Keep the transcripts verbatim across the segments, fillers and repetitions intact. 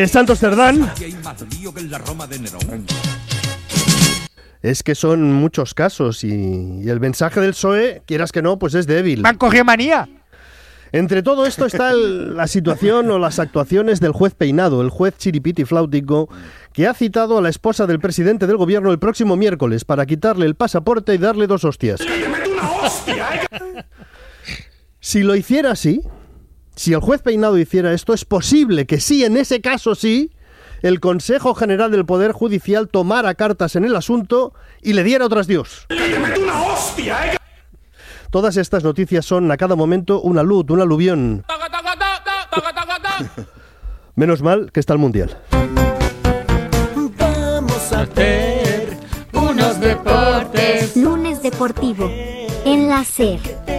Santos Cerdán. Es que son muchos casos y, y el mensaje del P S O E, quieras que no, pues es débil. ¡Me han cogido manía! Entre todo esto está el, la situación o las actuaciones del juez Peinado, el juez chiripiti flautico, que ha citado a la esposa del presidente del gobierno el próximo miércoles para quitarle el pasaporte y darle dos hostias. Si lo hiciera así, si el juez Peinado hiciera esto, es posible que sí, en ese caso sí, el Consejo General del Poder Judicial tomara cartas en el asunto y le diera otras dios. Todas estas noticias son a cada momento una luz, un aluvión. Menos mal que está el Mundial. Vamos a hacer unos deportes. Lunes deportivo en la SER.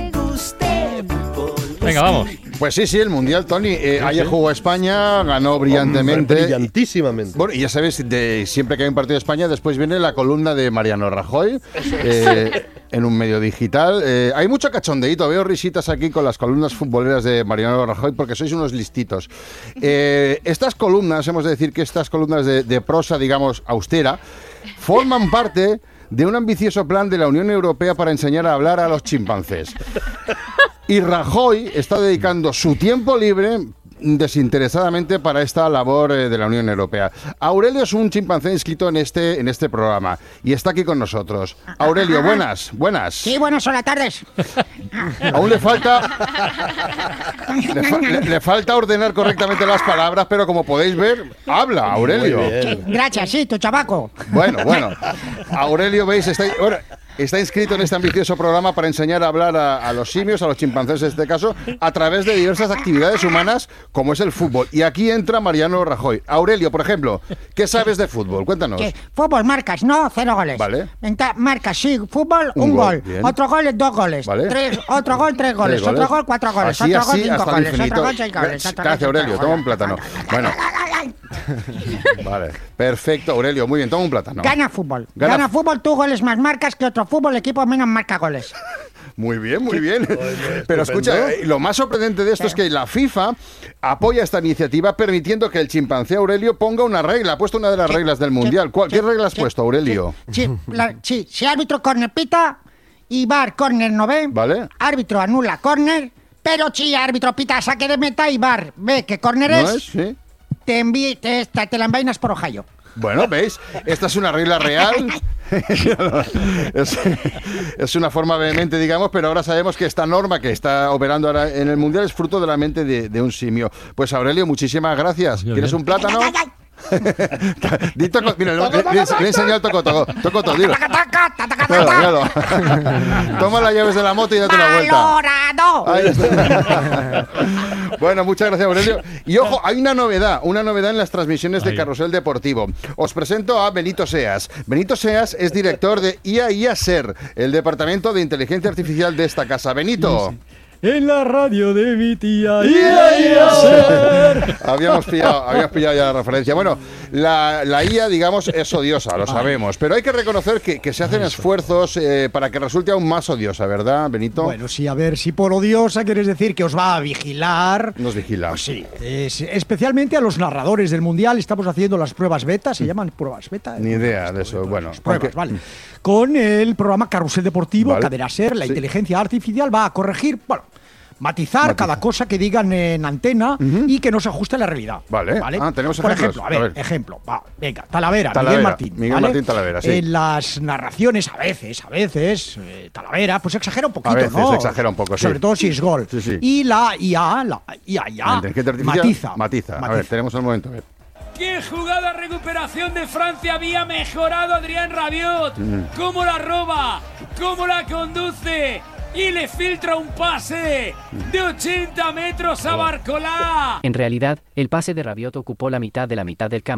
Venga, vamos. Pues sí, sí, el Mundial, Tony. Eh, sí, ayer sí. jugó España, ganó brillantemente. Hombre, brillantísimamente. Bueno, y ya sabes, de, siempre que hay un partido de España, después viene la columna de Mariano Rajoy, eh, en un medio digital. Eh, hay mucho cachondeíto, veo risitas aquí con las columnas futboleras de Mariano Rajoy, porque sois unos listitos. Eh, estas columnas, hemos de decir que estas columnas de, de prosa, digamos, austera, forman parte de un ambicioso plan de la Unión Europea para enseñar a hablar a los chimpancés. Y Rajoy está dedicando su tiempo libre desinteresadamente para esta labor eh, de la Unión Europea. Aurelio es un chimpancé inscrito en este en este programa y está aquí con nosotros. Aurelio, buenas, buenas. Sí, buenas, hola, tardes. Aún le falta le, fa, le, le falta ordenar correctamente las palabras, pero como podéis ver, habla, Aurelio. Sí, gracias, sí, tu chabaco. Bueno, bueno. Aurelio, veis, está bueno, Está inscrito en este ambicioso programa para enseñar a hablar a, a los simios, a los chimpancés en este caso, a través de diversas actividades humanas como es el fútbol. Y aquí entra Mariano Rajoy. Aurelio, por ejemplo, ¿qué sabes de fútbol? Cuéntanos. ¿Qué? Fútbol, marcas, no, cero goles. Vale. Entra, marcas, sí, fútbol, un, un gol. gol. Otro gol, dos goles. Vale. Tres, otro gol, tres goles. Tres goles. Otro gol, cuatro goles. Así, otro así, gol, cinco goles. Infinito. Otro gol, seis goles. Gracias, Aurelio. Toma un plátano. Bueno. Vale, perfecto, Aurelio. Muy bien, toma un plátano. Gana fútbol. Gana, Gana fútbol, tú goles más marcas que otro fútbol, equipo menos marca goles. Muy bien, muy bien. Pero escucha, lo más sorprendente de esto es que la FIFA apoya esta iniciativa permitiendo que el chimpancé Aurelio ponga una regla. Ha puesto una de las reglas del Mundial. ¿Cuál, ¿Qué regla has puesto, Aurelio? Sí, la, sí, si árbitro córner pita y V A R córner no ve, ¿vale? Árbitro anula córner, pero si árbitro pita saque de meta y V A R ve que córner es, ¿no es? ¿Sí? te, envi te, te, te la envainas por Ohio. Bueno, ¿veis? Esta es una regla real. es, es una forma vehemente, digamos, pero ahora sabemos que esta norma que está operando ahora en el Mundial es fruto de la mente de, de un simio. Pues Aurelio, muchísimas gracias. ¿Quieres un plátano? Dito, mira, le, le, le he enseñado el tocoto. Tocoto, dilo. Claro, claro. Toma las llaves de la moto y date una vuelta. Ahí está. Bueno, muchas gracias, Aurelio. Y ojo, hay una novedad, una novedad en las transmisiones de Ay. Carrusel Deportivo. Os presento a Benito Seas. Benito Seas es director de I A I A SER, el departamento de inteligencia artificial de esta casa. Benito. Sí, sí. En la radio de mi tía I A I A SER. Habíamos pillado, habíamos pillado ya la referencia. Bueno, la, la I A, digamos, es odiosa, lo sabemos. Pero hay que reconocer que, que se hacen esfuerzos eh, para que resulte aún más odiosa, ¿verdad, Benito? Bueno, sí, a ver, si por odiosa quieres decir que os va a vigilar. Nos vigila. Pues sí, es, especialmente a los narradores del Mundial. Estamos haciendo las pruebas beta, ¿se llaman pruebas beta? Ni idea de eso, bueno. Pruebas, aunque... vale. Con el programa Carrusel Deportivo, vale. Cadena SER, la sí. inteligencia artificial va a corregir, bueno, matizar Matiza. cada cosa que digan en antena uh-huh. y que no se ajuste a la realidad. Vale. ¿vale? Ah, tenemos Por ejemplos. ejemplo, a ver, a ver. ejemplo. Va, venga, Talavera, Talavera, Miguel Martín. Miguel ¿vale? Martín Talavera, sí. En las narraciones, a veces, a veces, eh, Talavera, pues exagera un poquito, a veces, ¿no? exagera un poco, sí. Sobre todo si es gol. Sí, sí. Y la I A, la I A, I A matiza. matiza. Matiza. A ver, tenemos un momento, a ver. ¡Qué jugada recuperación de Francia! Había mejorado Adrien Rabiot. Mm. ¿Cómo la roba? ¿Cómo la conduce? Y le filtra un pase de ochenta metros a Barcolá. En realidad, el pase de Rabiot ocupó la mitad de la mitad del campo,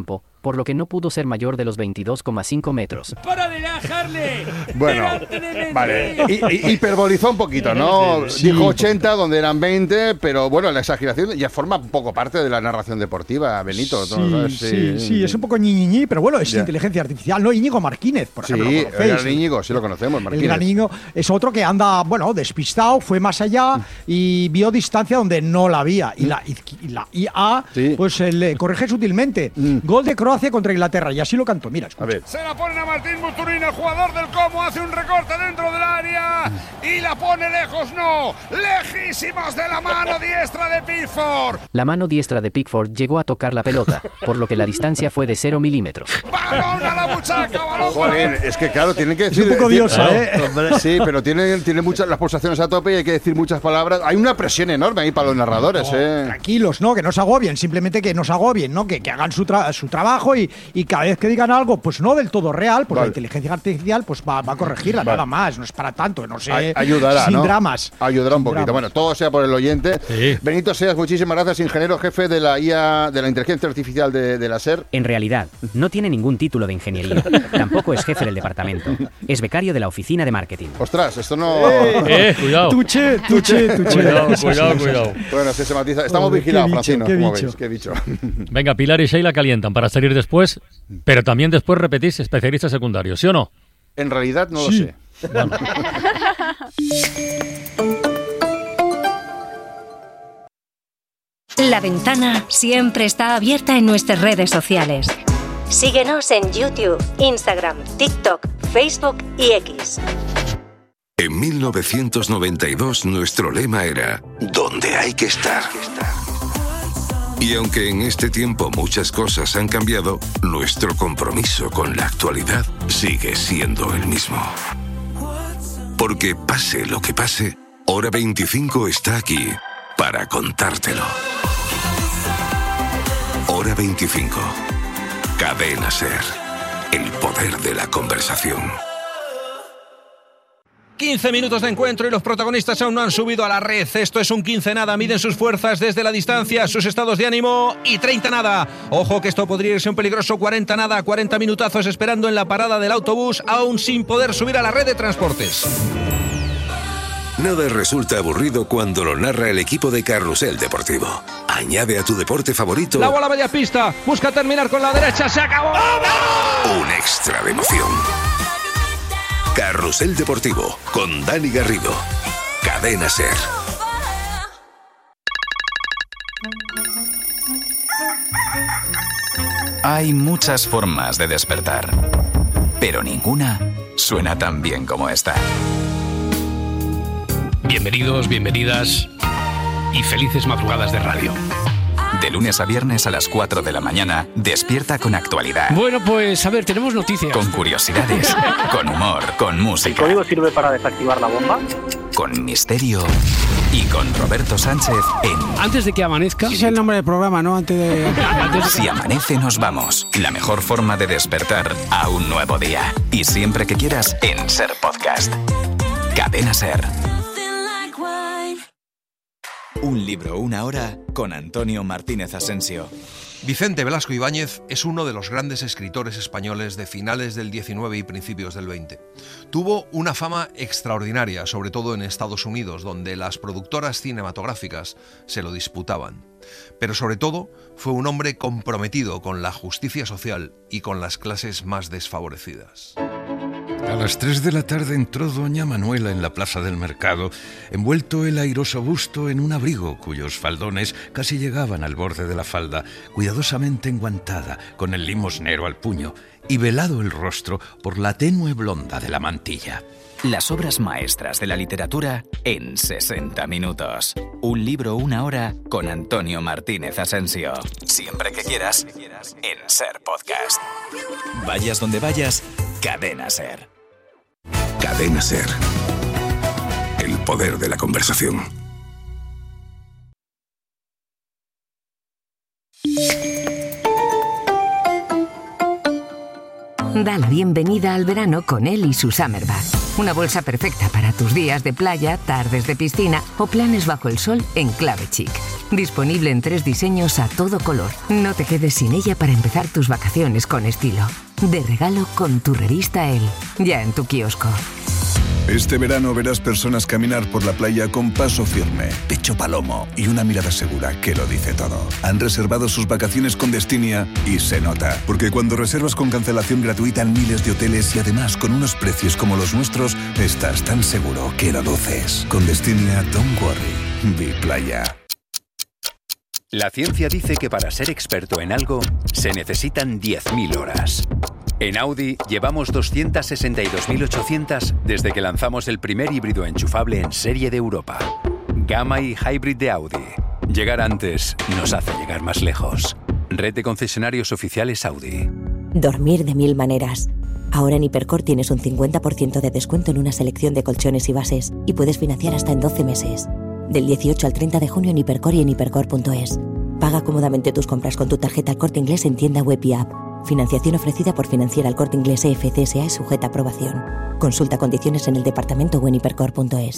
por lo que no pudo ser mayor de los veintidós coma cinco metros. ¡Para de Harley! Bueno, vale. Y, y, hiperbolizó un poquito, ¿no? Sí. Dijo ochenta, donde eran veinte, pero bueno, la exageración ya forma un poco parte de la narración deportiva, Benito. Sí, ¿no? sí, sí, sí, es un poco ñiñiñi, pero bueno, es yeah. inteligencia artificial, ¿no? Íñigo Martínez, por ejemplo. Sí, el gran Íñigo, sí lo conocemos, Martínez. El gran Íñigo es otro que anda, bueno, despistado, fue más allá y vio distancia donde no la había. Y la, y la I A, sí. pues le corrige sutilmente. Mm. Gol de Croacia contra Inglaterra, y así lo cantó. Mira, escucha. A ver. Se la ponen a Martín Busturín, el jugador del Como, hace un recorte dentro del área y la pone lejos, no, lejísimos de la mano diestra de Pickford. La mano diestra de Pickford llegó a tocar la pelota, por lo que la distancia fue de cero milímetros. ¡Balón a la buchaca, balón! Joder, es que claro, tienen que decir... Es un poco diosa, ¿eh? Sí, pero tiene, tiene muchas las pulsaciones a tope y hay que decir muchas palabras. Hay una presión enorme ahí para los narradores, no, ¿eh? Tranquilos, ¿no? Que no se agobien, simplemente que no se agobien, ¿no? Que, que hagan su, tra su trabajo y, y cada vez que digan algo, pues no del todo real, pues vale. la inteligencia artificial pues va, va a corregirla, vale. nada más, no es para tanto, no sé, Ay, ayudará, sin ¿no? dramas. Ayudará sin un poquito. dramas. Bueno, todo sea por el oyente. Sí. Benito Seas, muchísimas gracias, ingeniero jefe de la I A, de la inteligencia artificial de, de la SER. En realidad, no tiene ningún título de ingeniería, tampoco es jefe del departamento, es becario de la oficina de marketing. Ostras, esto no... Eh, eh cuidado. Tuche, tuche, tuche. Cuidado, cuidado, cuidado. Bueno, si se matiza. Estamos Joder, vigilados, bicho, Francino, qué como bicho. veis, qué bicho. Venga, Pilar y Sheila calientan para salir después, pero también después repetís especialistas secundarios, ¿sí o no? En realidad no sí. lo sé. Bueno. La ventana siempre está abierta en nuestras redes sociales. Síguenos en YouTube, Instagram, TikTok, Facebook y X. En mil novecientos noventa y dos nuestro lema era ¿dónde hay que estar? Y aunque en este tiempo muchas cosas han cambiado, nuestro compromiso con la actualidad sigue siendo el mismo. Porque pase lo que pase, Hora veinticinco está aquí para contártelo. Hora veinticinco. Cadena SER. El poder de la conversación. quince minutos de encuentro y los protagonistas aún no han subido a la red. Esto es un quince nada. Miden sus fuerzas desde la distancia, sus estados de ánimo y treinta nada. Ojo que esto podría irse un peligroso cuarenta nada. cuarenta minutazos esperando en la parada del autobús, aún sin poder subir a la red de transportes. Nada resulta aburrido cuando lo narra el equipo de Carrusel Deportivo. Añade a tu deporte favorito la bola media pista, busca terminar con la derecha, se acabó. Un extra de emoción. Carrusel Deportivo con Dani Garrido. Cadena SER. Hay muchas formas de despertar, pero ninguna suena tan bien como esta. Bienvenidos, bienvenidas y felices madrugadas de radio. De lunes a viernes a las cuatro de la mañana, despierta con actualidad. Bueno, pues a ver, tenemos noticias. Con curiosidades, con humor, con música. ¿El código sirve para desactivar la bomba? Con misterio y con Roberto Sánchez en... Antes de que amanezca... Ese es el nombre del programa, ¿no? Antes de... Antes de... Si amanece nos vamos. La mejor forma de despertar a un nuevo día. Y siempre que quieras en SER Podcast. Cadena SER. Un libro, una hora, con Antonio Martínez Asensio. Vicente Velasco Ibáñez es uno de los grandes escritores españoles de finales del diecinueve y principios del veinte. Tuvo una fama extraordinaria, sobre todo en Estados Unidos, donde las productoras cinematográficas se lo disputaban. Pero sobre todo, fue un hombre comprometido con la justicia social y con las clases más desfavorecidas. A las tres de la tarde entró doña Manuela en la plaza del mercado, envuelto el airoso busto en un abrigo cuyos faldones casi llegaban al borde de la falda, cuidadosamente enguantada, con el limosnero al puño, y velado el rostro por la tenue blonda de la mantilla. Las obras maestras de la literatura en sesenta minutos. Un libro, una hora, con Antonio Martínez Asensio. Siempre que quieras, en SER Podcast. Vayas donde vayas, Cadena SER. Cadena SER. El poder de la conversación. Da la bienvenida al verano con él y su Summer Bag. Una bolsa perfecta para tus días de playa, tardes de piscina o planes bajo el sol en clave chic. Disponible en tres diseños a todo color. No te quedes sin ella para empezar tus vacaciones con estilo. De regalo con tu revista Elle. Ya en tu kiosco. Este verano verás personas caminar por la playa con paso firme, pecho palomo y una mirada segura que lo dice todo. Han reservado sus vacaciones con Destinia y se nota. Porque cuando reservas con cancelación gratuita en miles de hoteles y además con unos precios como los nuestros, estás tan seguro que lo luces. Con Destinia, don't worry. Be playa. La ciencia dice que para ser experto en algo se necesitan diez mil horas. En Audi llevamos doscientas sesenta y dos mil ochocientas desde que lanzamos el primer híbrido enchufable en serie de Europa. Gamma y Hybrid de Audi. Llegar antes nos hace llegar más lejos. Red de concesionarios oficiales Audi. Dormir de mil maneras. Ahora en Hipercor tienes un cincuenta por ciento de descuento en una selección de colchones y bases y puedes financiar hasta en doce meses. Del dieciocho al treinta de junio en Hipercor y en hipercor punto es. Paga cómodamente tus compras con tu tarjeta El Corte Inglés en tienda web y app. Financiación ofrecida por Financiera El Corte Inglés E F C S A y sujeta a aprobación. Consulta condiciones en el departamento o en hipercor punto es.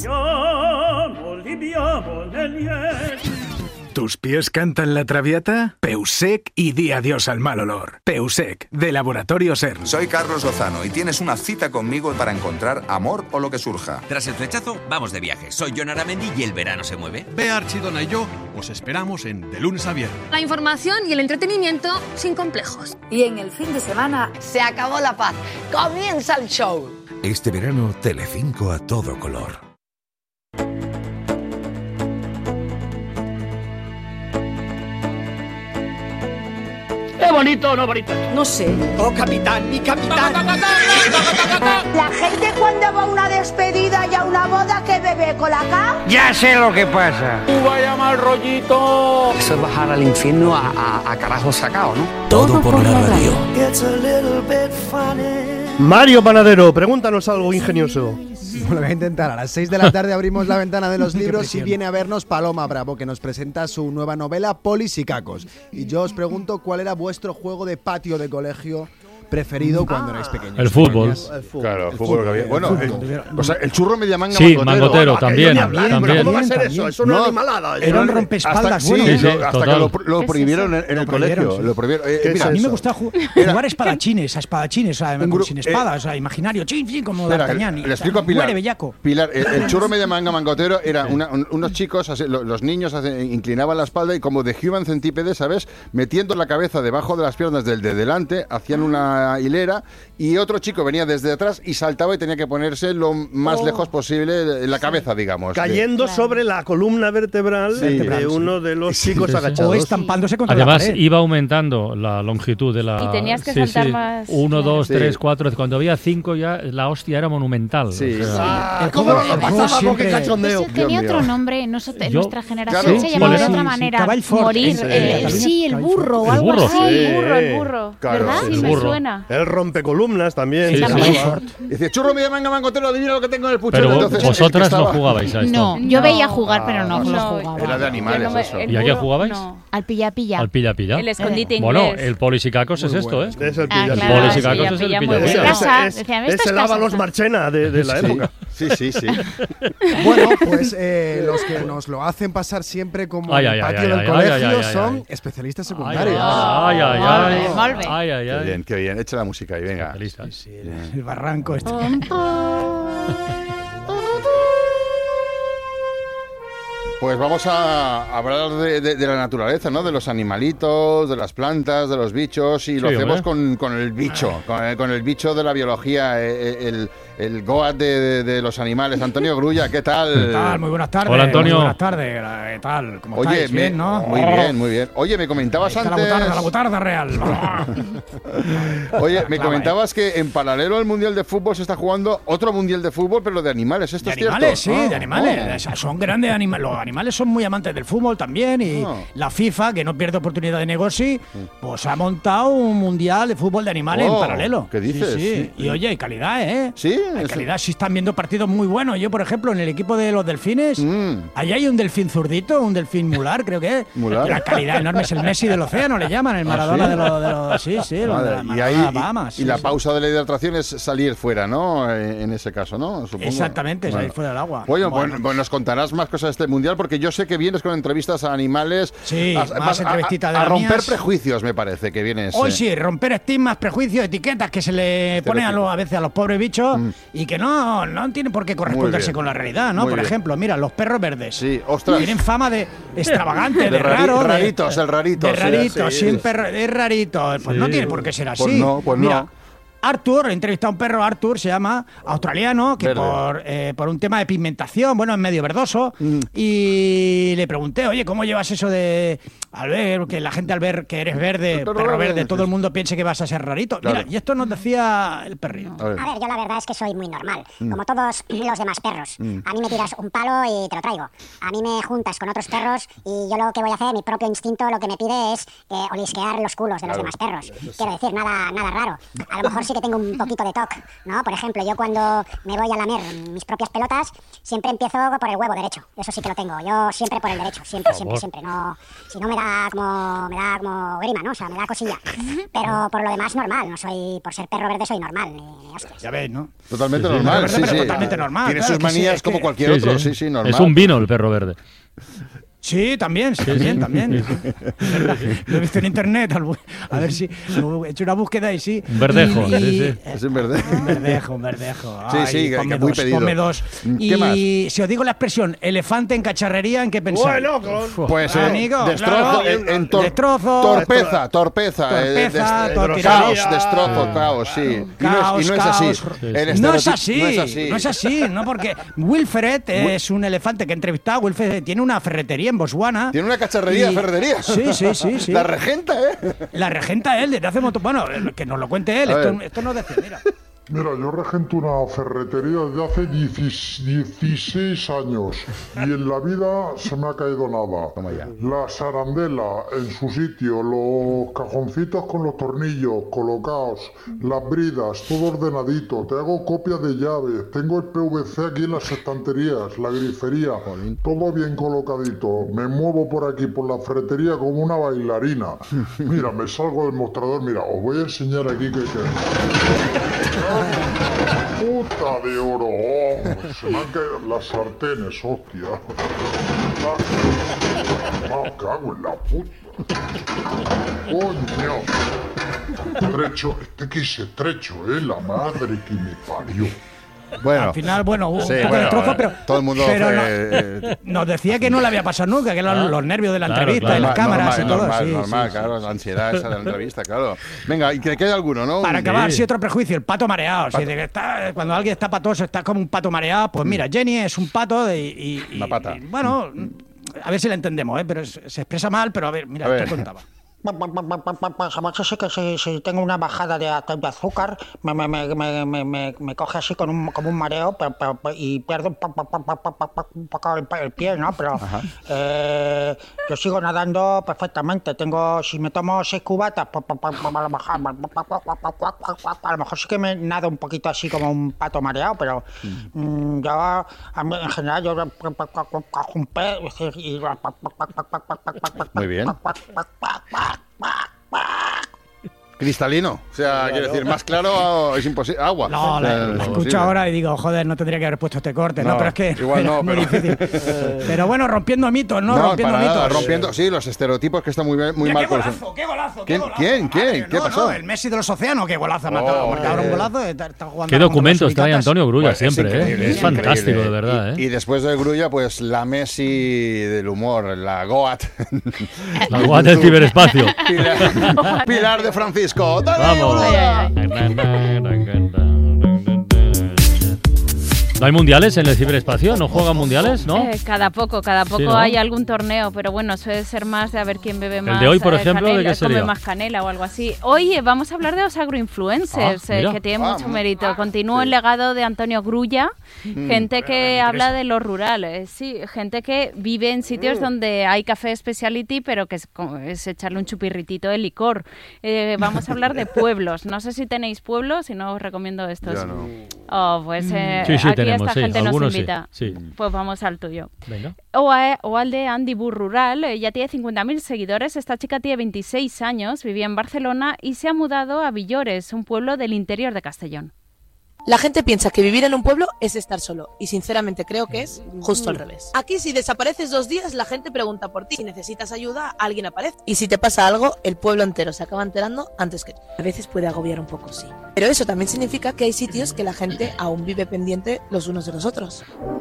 ¿Tus pies cantan la traviata? Peusec y di adiós al mal olor. Peusec, de Laboratorio C E R N. Soy Carlos Lozano y tienes una cita conmigo para encontrar amor o lo que surja. Tras el flechazo, vamos de viaje. Soy Jon Aramendi y el verano se mueve. Bea Archidona y yo os esperamos en De Lunes a Viernes. La información y el entretenimiento sin complejos. Y en el fin de semana se acabó la paz. Comienza el show. Este verano, Telecinco a todo color. ¿Es bonito o no bonito? No sé. Oh, capitán, mi capitán. La gente cuando va a una despedida y a una boda, ¿qué bebe? ¿Colacao? Ya sé lo que pasa. ¡Tú vaya mal rollito! Eso es bajar al infierno a, a, a carajo sacado, ¿no? Todo por la radio. Mario Panadero, pregúntanos algo ingenioso. Lo voy a intentar. A las seis de la tarde abrimos la ventana de los libros y viene a vernos Paloma Bravo, que nos presenta su nueva novela Polis y Cacos. Y yo os pregunto cuál era vuestro juego de patio de colegio preferido ah, cuando erais pequeños. El fútbol. El fútbol. Claro, el fútbol que había. Bueno, el, o sea, el churro media manga sí, mangotero. mangotero Oh, también, también, también. Pero ¿cómo va a ser también. eso? Eso no no es animalada. Era un rompespaldas. Hasta, Bueno, sí, sí, hasta total. que lo, lo prohibieron en, en el colegio. Lo prohibieron. Eh, mira, a mí eso. me gustaba ju- jugar espadachines, a espadachines, o sea, Un gru- sin espadas, o sea, imaginario, chin, chin, como Espera, D'Artagnan. le explico a Pilar. Muere bellaco. Pilar, el, el churro media manga mangotero era una, un, unos chicos, así, lo, los niños así, inclinaban la espalda y como de Human Centipede, ¿sabes? Metiendo la cabeza debajo de las piernas del de delante, hacían una hilera y otro chico venía desde atrás y saltaba y tenía que ponerse lo más Oh. lejos posible en la cabeza, digamos. Cayendo de... sobre la columna vertebral Sí. de uno de los Sí, chicos sí, sí. agachados. O estampándose contra Además, la pared. iba aumentando la longitud de la... Y tenías que sí, saltar sí. más. Uno, dos, Sí. tres, cuatro. Cuando había cinco ya la hostia era monumental. Sí. O sea, Ah, ¿Cómo el lo juego pasaba? siempre- ¡Qué cachondeo! Pues tenía Dios otro mío. nombre, nosotros, en Yo- nuestra generación Claro. se Sí, llamaba ¿cuál de era? otra Sí, sí, manera. Caball Fort. Morir, En- eh, en sí, el Caball burro o El algo burro. así. Sí. El burro, el burro. Claro, ¿Verdad? sí, Sí, el me burro. suena. El rompecolumnas también. Sí, se sí. llamaba. Dice, churro media manga mangotero, adivina lo que tengo en el puchero. pero Entonces, el que vosotras no estaba- jugabais a esto. No, yo veía jugar, pero no, Ah, lo no, jugaba. Era de animales Yo no me- eso. el ¿Y a qué burro, jugabais? no. Al pilla-pilla. Al pilla-pilla. El escondite Bueno, inglés. el polisicacos es esto, ¿eh? Es el Ah, pilla- claro, Polis y sí, cacos ya es el pillamos pilla-pilla. de Ese- casa. es- Decían, es "Esto es el casa". Ábalos Marchena de, de la Sí. época. Sí, sí, sí. Bueno, pues eh, los que nos lo hacen pasar siempre como Ay, el ay, ay, patio ay, del ay, colegio ay, ay, ay, son ay. especialistas Ay, secundarios. ay, ay, ay. Molt bé, molt bé. Ay, ay, Qué ay. bien, qué bien. Echa la música ahí, venga. Especialistas. El barranco este. Pues vamos a hablar de, de- de la naturaleza, ¿no? De los animalitos, de las plantas, de los bichos, y lo Sí, hacemos hombre. con, con el bicho, con el, con el bicho de la biología, eh, el, el Goat de, de- de los animales. Antonio Grulla, ¿qué tal? ¿Qué tal? Muy buenas tardes. Hola, Antonio. Muy buenas tardes. ¿Qué tal? ¿Cómo Oye, estáis? me- Bien, ¿no? muy bien, muy bien. Oye, me comentabas Ahí está antes... la botarda, la botarda real. Oye, me Clava, comentabas que en paralelo al Mundial de Fútbol se está jugando otro Mundial de Fútbol, pero de animales. ¿Esto De es cierto? animales, sí, Ah, de animales. oh. O sea, son grandes animales. Los animales son muy amantes del fútbol también. Y Ah. la FIFA, que no pierde oportunidad de negocio, pues ha montado un mundial de fútbol de animales Oh, en paralelo. ¿qué dices? Sí, sí. Sí. Y oye, hay calidad, ¿eh? Sí, Hay eso- calidad. Sí, están viendo partidos muy buenos. Yo, por ejemplo, en el equipo de los delfines, Mm. ahí hay un delfín zurdito, un delfín mular, creo que es. Mular. La calidad enorme es el Messi del océano, le llaman, el Maradona ¿sí? de los. De los sí, sí, el Madre, de la y Maradona ahí, de las y- Bahamas. y sí, la sí. pausa de la hidratación es salir fuera, ¿no? En, en ese caso, ¿no? Supongo. Exactamente, es Bueno. ahí fuera del agua. Oye, Bueno. pues, pues nos contarás más cosas de este mundial, especial porque yo sé que vienes con entrevistas a animales. Sí, a, más a, entrevistitas de a, a romper mías. prejuicios, me parece que vienes. Hoy eh. sí, romper estigmas, prejuicios, etiquetas que se le ponen a, lo, a veces a los pobres bichos mm. y que no, no tienen por qué corresponderse con la realidad, ¿no? Muy por bien. ejemplo, mira, los perros verdes. Sí, ostras. Tienen fama de extravagante, de, de raro. Rari, raritos, de, el rarito. De rarito, sí, siempre es rarito. Pues sí. no tiene por qué ser así. Pues no, pues mira, no. Arthur, he entrevistado a un perro, Arthur se llama, australiano, que por, eh, por un tema de pigmentación, bueno, es medio verdoso, mm. y le pregunté, oye, ¿cómo llevas eso de al ver que la gente al ver que eres verde, perro, perro verde, todo el mundo piense que vas a ser rarito? Claro. Mira, y esto nos decía el perrito. A ver. a ver, yo la verdad es que soy muy normal, mm. como todos los demás perros. Mm. A mí me tiras un palo y te lo traigo. A mí me juntas con otros perros y yo lo que voy a hacer, mi propio instinto, lo que me pide es eh, olisquear los culos de los claro. demás perros. Quiero decir, nada, nada raro. A lo mejor sí que tengo un poquito de toque, ¿no? Por ejemplo, yo cuando me voy a lamer mis propias pelotas, siempre empiezo por el huevo derecho. Eso sí que lo tengo. Yo siempre por el derecho, siempre, siempre, siempre. No, si no me da como me da como grima, ¿no? O sea, me da cosilla. Pero por lo demás normal. No soy, por ser perro verde soy normal. Ni, ni hostias. Ya ves, ¿no? Totalmente sí, sí, normal, verde, sí, sí. Totalmente normal. Tiene claro, sus manías sí, como que... cualquier sí, otro, sí. sí, sí, normal. Es un vino el perro verde. Sí, también, sí, también, también. Lo he visto en internet, a ver si he hecho una búsqueda y sí. Un verdejo, y, y, sí, sí. Es un verdejo. Un verdejo, un verdejo. Sí, Ay, sí, ponme muy dos, pedido. ponme dos. ¿Qué y más? si os digo la expresión elefante en cacharrería, ¿en qué pensáis? Bueno, con... Pues ah, eh, amigo, destrozo, claro, en, en tor destrozo, torpeza, torpeza, torpeza, eh, torpeza, caos, destrozo, caos, sí. Caos, y no es, y no caos. es así. Sí, El sí. No es estereotipo- así, no es así. no es así, no porque Wilfred es un elefante que he entrevistado. Wilfred tiene una ferretería en Botswana. Tiene una cacharrería, y... ferretería. Sí, sí, sí, sí. La regenta, ¿eh? La regenta él desde hace un montón. Bueno, que nos lo cuente él. Esto, esto no es decir, mira. Mira, yo regento una ferretería desde hace dieciséis años y en la vida se me ha caído nada. Toma ya. La sarandela en su sitio, los cajoncitos con los tornillos colocados, las bridas, todo ordenadito. Te hago copias de llaves, tengo el P V C aquí en las estanterías, la grifería, todo bien colocadito. Me muevo por aquí, por la ferretería como una bailarina. Mira, me salgo del mostrador, mira, os voy a enseñar aquí que... que... ¡Puta de oro! Oh, se me han caído las sartenes, hostia. ¡Me cago en la puta! ¡Coño! Trecho, este que es estrecho, ¿eh? La madre que me parió. Bueno, al final, bueno, hubo sí, un poco bueno, de trozo, pero, todo el mundo pero fue, no, eh, nos decía que no le había pasado nunca, que eran ¿Ah? los nervios de la Claro, entrevista claro, y las normal, cámaras normal, y todo. normal, sí, normal, sí, claro, sí. la ansiedad esa de la entrevista, claro. Venga, y que quede alguno, ¿no? Para Un- acabar, Sí. sí, otro prejuicio, el pato mareado. Pato. Si de que está- cuando alguien está patoso, está como un pato mareado, pues mira, Jenny es un pato y, y- y- Una pata. y, bueno, a ver si la entendemos, ¿eh? Pero es- se expresa mal, pero a ver, mira, A ver. te contaba. Jamás sé que si, si tengo una bajada de, de azúcar, me, me, me, me, me, me, me coge así con un, como un mareo pero, pero, y pierdo un, pa- pa- pa- pa- pa- pa- un poco el, el pie, ¿no? Pero eh, yo sigo nadando perfectamente. Tengo, si me tomo seis cubatas, pa- pa- pa- pa- a lo mejor, a lo mejor sí que me nado un poquito así como un pato mareado, pero mm, yo, a mí, en general, yo cojo un pez y... Muy bien. Cristalino, o sea, quiero decir, más claro es imposible. Agua. No, O sea, la, la es escucho imposible. ahora y digo, joder, no tendría que haber puesto este corte, ¿no? No, Pero es que igual no, era muy pero- difícil. Pero bueno, rompiendo mitos, ¿no? No, rompiendo para nada, mitos. rompiendo, sí, los estereotipos que están muy, bien- muy Mira, mal qué colocados. golazo, qué golazo, qué ¿Quién? golazo. ¿Quién? ¿Quién? ¿Qué No, pasó? no, el Messi de los océanos, qué golazo ha matado. Oh, Porque ahora un eh. golazo, está, está jugando Qué ahora contra documentos los trae Uricatas. Antonio Grulla Pues es siempre, ¿eh? increíble, Es increíble. fantástico, de verdad, Y, ¿eh? y después de Grulla, pues la Messi del humor, la Goat. La Goat del ciberespacio. Pilar, Pilar de Francisco. ¡Dale, Vamos. boluda! ¿No hay mundiales en el ciberespacio? ¿No juegan mundiales? ¿no? Eh, cada poco, cada poco Sí, ¿no? hay algún torneo, pero bueno, suele ser más de a ver quién bebe más. de hoy, por eh, ejemplo, ¿de canela, qué sería? come más canela o algo así. Hoy eh, vamos a hablar de los agroinfluencers, Ah, eh, mira. que tienen Ah, mucho mm. mérito. Continúa el legado de Antonio Grulla, Mm. gente que me habla interesa. de lo rural, eh, sí, gente que vive en sitios donde hay café speciality, pero que es, como- es echarle un chupirritito de licor. Eh, vamos a hablar de pueblos. No sé si tenéis pueblos, si no os recomiendo estos. Yo no. Oh, pues eh, Sí, sí, aquí tenemos, esta sí, gente nos algunos sí, invita. sí. Pues vamos al tuyo. Venga. O, a- o al de Andy Bur Rural, eh, ya tiene cincuenta mil seguidores. Esta chica tiene veintiséis años, vivía en Barcelona y se ha mudado a Villores, un pueblo del interior de Castellón. La gente piensa que vivir en un pueblo es estar solo y sinceramente creo que es justo al revés. Aquí si desapareces dos días la gente pregunta por ti. Si necesitas ayuda, alguien aparece. Y si te pasa algo, el pueblo entero se acaba enterando antes que tú. A veces puede agobiar un poco, sí. Pero eso también significa que hay sitios que la gente aún vive pendiente los unos de los otros.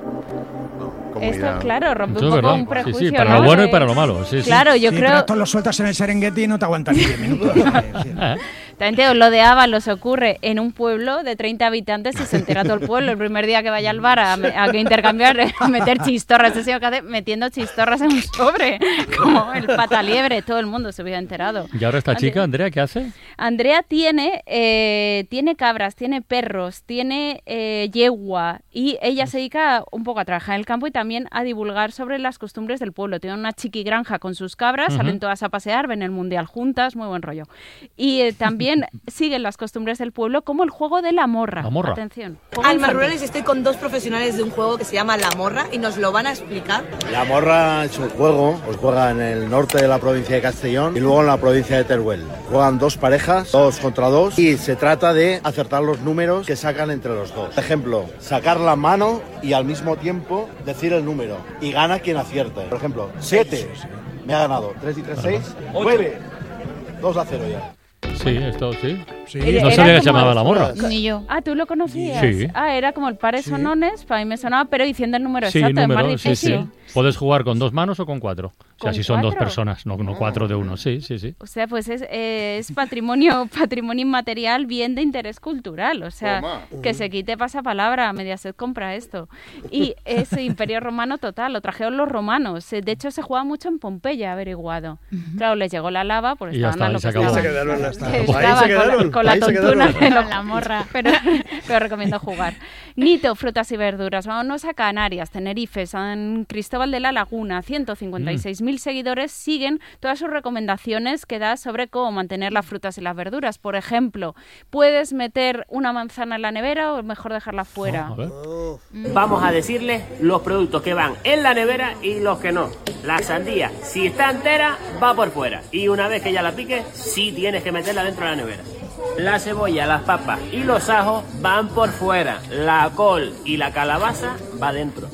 Esto, claro, rompe Eso un es poco verdad. un prejuicio. Sí, sí, para ¿no? lo bueno y para lo malo. Sí, sí. Claro, yo Sí, creo... pero esto lo sueltas en el Serengeti y no te aguantan ni diez minutos. También te digo, lo de Ábalos ocurre en un pueblo de treinta habitantes y se entera todo el pueblo. El primer día que vaya al bar a, a que intercambiar, a meter chistorras. Ese señor que hace metiendo chistorras en un sobre, como el pataliebre. Todo el mundo se hubiera enterado. ¿Y ahora esta chica, Andrea, qué hace? Andrea tiene, eh, tiene cabras, tiene perros, tiene eh, yegua y ella se dedica un poco a trabajar en el campo y también a divulgar sobre las costumbres del pueblo. Tiene una chiqui granja con sus cabras, Ujú. salen todas a pasear, ven el mundial juntas, muy buen rollo. Y eh, también siguen las costumbres del pueblo como el juego de la morra. La morra. Atención. juego Alma infantil. Rurales, estoy con dos profesionales de un juego que se llama La Morra y nos lo van a explicar. La morra es un juego, os juega en el norte de la provincia de Castellón y luego en la provincia de Teruel. Juegan dos parejas, dos contra dos, y se trata de acertar los números que sacan entre los dos. Por ejemplo, sacar la mano y al mismo tiempo decir el número. Y gana quien acierte. Por ejemplo, siete. Me ha ganado. tres y tres, seis. nueve. dos a cero ya. Sí, esto sí. Sí. No Era sabía que se como- llamaba la morra. Ni yo. Ah, ¿tú lo conocías? Sí. Ah, era como el pares o nones, para mí me sonaba, pero diciendo el número Sí, exacto, es número, más sí, difícil. sí. Puedes jugar con dos manos o con cuatro. O sea, ¿Con si son dos cuatro? personas, no, no cuatro de uno. Sí, sí, sí. O sea, pues es, eh, es patrimonio patrimonio inmaterial, bien de interés cultural. O sea, Toma. que se quite pasapalabra, Mediaset compra esto. Y es imperio romano total, lo trajeron los romanos. Eh, De hecho, se jugaba mucho en Pompeya, averiguado. Claro, les llegó la lava, pues Y ya estaban está, a lo y que se acabó. estaban. Se quedaron hasta- Que Ahí se estaban con la- quedaron, con la ahí se tontuna quedaron. de la morra. Pero, pero recomiendo jugar. Nito, frutas y verduras. Vámonos a Canarias, Tenerife, San Cristóbal de la Laguna, ciento cincuenta y seis mil seguidores siguen todas sus recomendaciones que da sobre cómo mantener las frutas y las verduras. Por ejemplo, ¿puedes meter una manzana en la nevera o es mejor dejarla fuera? Vamos a decirles los productos que van en la nevera y los que no. La sandía, si está entera, va por fuera. Y una vez que ya la piques, sí tienes que meterla dentro de la nevera. La cebolla, las papas y los ajos van por fuera. La col y la calabaza va dentro.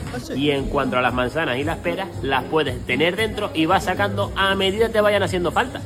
Y en cuanto a las manzanas y las peras, las puedes tener dentro y vas sacando a medida que te vayan haciendo falta.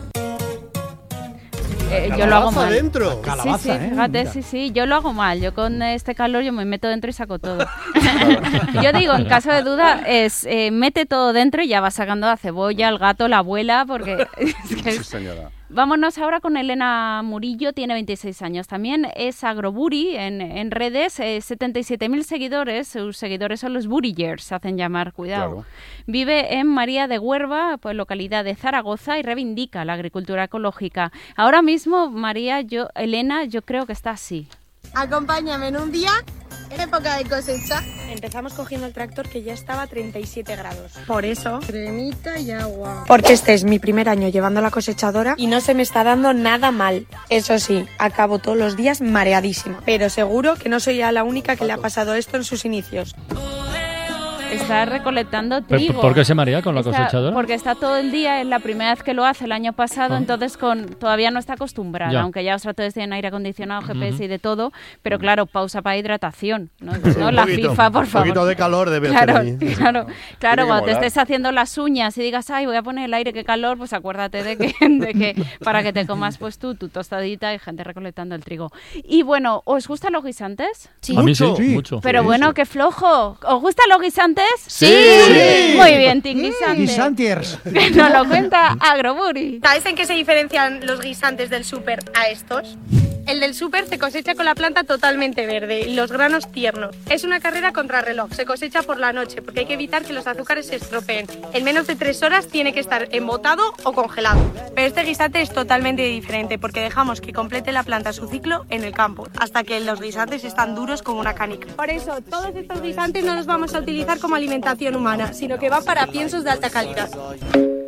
Eh, yo lo hago mal. dentro. Sí, sí, fíjate, sí, sí, yo lo hago mal. Yo con este calor yo me meto dentro y saco todo. Yo digo, en caso de duda, es eh, mete todo dentro y ya vas sacando la cebolla, el gato, la abuela, porque es que Sí, señora. Vámonos ahora con Elena Murillo, tiene veintiséis años. También es agroburi en, en redes, eh, setenta y siete mil seguidores. Sus seguidores son los burillers, se hacen llamar, cuidado. Claro. Vive en María de Huerva, pues, localidad de Zaragoza, y reivindica la agricultura ecológica. Ahora mismo, María, yo, Elena, yo creo que está así. Acompáñame en un día en época de cosecha. Empezamos cogiendo el tractor que ya estaba a treinta y siete grados. Por eso, cremita y agua. Porque este es mi primer año llevando la cosechadora y no se me está dando nada mal. Eso sí, acabo todos los días mareadísima. Pero seguro que no soy ya la única que le ha pasado esto en sus inicios. Está recolectando ¿Pero trigo. por qué se marea con la Está- cosechadora? Porque está todo el día, es la primera vez que lo hace el año pasado, Ah. entonces con todavía no está acostumbrada, Ya. aunque ya os tratodes tienen aire acondicionado, G P S Ujú. y de todo, pero claro, pausa para hidratación, ¿no? Sí, ¿No? un La poquito, FIFA, por un favor. poquito de calor debe claro, hacer ahí. Claro, claro, que cuando te molar. estés haciendo las uñas y digas, ay, voy a poner el aire, qué calor, pues acuérdate de que, de que para que te comas pues tú tu tostadita y gente recolectando el trigo. Y bueno, ¿os gustan los guisantes? Sí. A mí sí, Sí. mucho. Pero Sí, bueno, sí. qué flojo. ¿Os gustan los guisantes? Sí. Sí. Muy bien, Team Guisante. Guisantiers. Nos lo cuenta Agroburi. ¿Sabes en qué se diferencian los guisantes del súper a estos? El del súper se cosecha con la planta totalmente verde y los granos tiernos. Es una carrera contrarreloj, se cosecha por la noche porque hay que evitar que los azúcares se estropeen. En menos de tres horas tiene que estar embotado o congelado. Pero este guisante es totalmente diferente porque dejamos que complete la planta su ciclo en el campo, hasta que los guisantes están duros como una canica. Por eso, todos estos guisantes no los vamos a utilizar como alimentación humana, sino que van para piensos de alta calidad.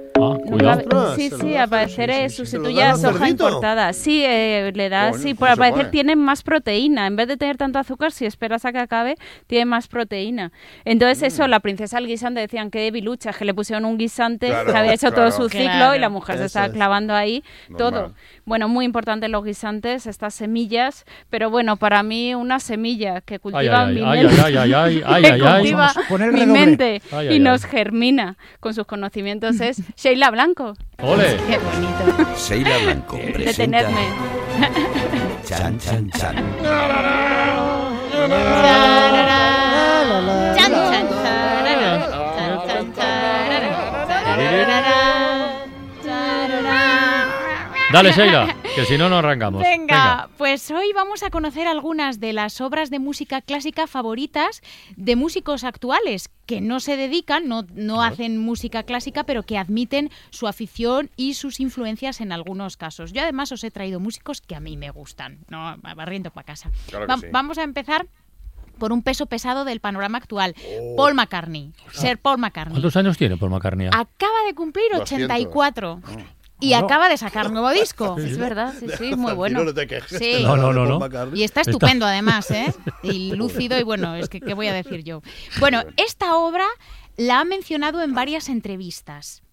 Cuidado. Nunca- sí, sí, al parecer eh, sustituye a soja importada. Sí, eh, le da, Coño, sí, ¿cómo por al se parecer pone? tiene más proteína. En vez de tener tanto azúcar, si esperas a que acabe, tiene más proteína. Entonces Mm. eso, la princesa al guisante decían que debilucha, que le pusieron un guisante Claro, que había hecho claro. todo su ciclo Claro. y la mujer se Eso estaba es. clavando ahí Normal. todo. Bueno, muy importante los guisantes, estas semillas, pero bueno, para mí una semilla que Ay, cultiva ay, mi ay, mente. ay, ay, ay, ay, que ay, ay. cultiva Vamos, poner mi redoble. mente Ay, y ay, nos ay. germina con sus conocimientos es Sheila Blanco. Ole. Qué bonito. Sheila Blanco presenta Detenerme. Chan Chan Chan. Chan, chan, charara, chan, chan, charara, charara, charara. Dale, Sheila, que si no, no arrancamos. Venga, pues hoy vamos a conocer algunas de las obras de música clásica favoritas de músicos actuales que no se dedican, no, no hacen música clásica, pero que admiten su afición y sus influencias en algunos casos. Yo además os he traído músicos que a mí me gustan, no barriendo para casa. Claro que Va- sí. Vamos a empezar por un peso pesado del panorama actual, Paul McCartney, Sir Paul McCartney. ¿Cuántos años tiene Paul McCartney? Acaba de cumplir doscientos. ochenta y cuatro. Y Bueno. acaba de sacar nuevo disco. Es verdad, sí, sí, muy bueno. No te quejes. Sí. No, no, no, no. Y está estupendo además, ¿eh? Y lúcido y bueno, es que ¿qué voy a decir yo? Bueno, esta obra la ha mencionado en varias entrevistas.